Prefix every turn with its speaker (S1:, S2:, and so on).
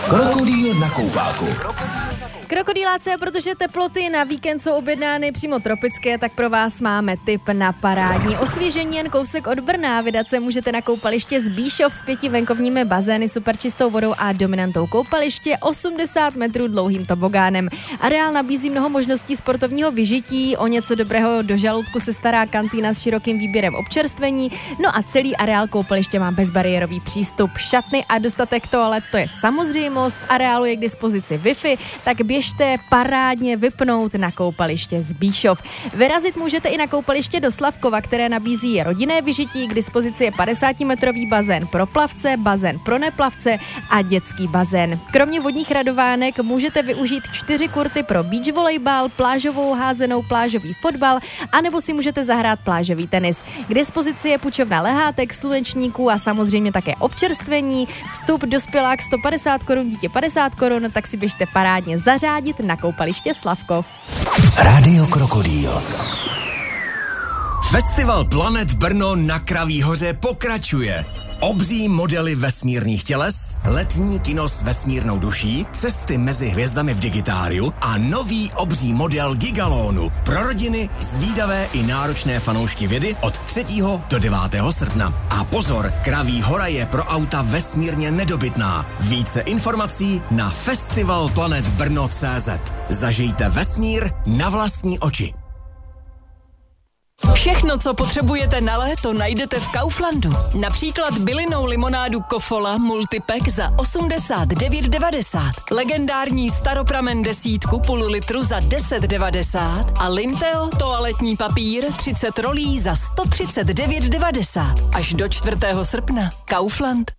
S1: Krokodýl na koupáku.
S2: Krokodýláci, protože teploty na víkend jsou objednány přímo tropické, tak pro vás máme tip na parádní osvěžení jen kousek od Brna. Vydat se můžete na koupaliště Zbíšov s 5 venkovními bazény, super čistou vodou a dominantou koupaliště, 80 metrů dlouhým tobogánem. Areál nabízí mnoho možností sportovního vyžití, o něco dobrého do žaludku se stará kantýna s širokým výběrem občerstvení, no a celý areál koupaliště má bezbariérový přístup, šatny a dostatek toalet, to je samozřejmost. V areálu je k dispozici Wi-Fi, tak běžte parádně vypnout na koupaliště Zbíšov. Vyrazit můžete i na koupaliště do Slavkova, které nabízí rodinné vyžití, k dispozici je 50-metrový bazén pro plavce, bazén pro neplavce a dětský bazén. Kromě vodních radovánek můžete využít 4 kurty pro beach volejbal, plážovou házenou, plážový fotbal, anebo si můžete zahrát plážový tenis. K dispozici je půjčovna lehátek, slunečníků a samozřejmě také občerstvení. Vstup dospělák 150 korun, dítě 50 korun, tak si běžte parádně zařádit na koupaliště Slavkov.
S1: Rádio Krokodýl.
S3: Festival Planet Brno na Kraví hoře pokračuje. Obří modely vesmírných těles, letní kino s vesmírnou duší, cesty mezi hvězdami v digitáriu a nový obří model Gigalonu pro rodiny, zvídavé i náročné fanoušky vědy od 3. do 9. srpna. A pozor, Kraví hora je pro auta vesmírně nedobytná. Více informací na festivalplanetbrno.cz. Zažijte vesmír na vlastní oči.
S4: Všechno, co potřebujete na léto, najdete v Kauflandu. Například bylinnou limonádu Kofola Multipack za 89,90. Legendární staropramen 10 půl litru za 10,90. A Linteo toaletní papír 30 rolí za 139,90. Až do 4. srpna. Kaufland.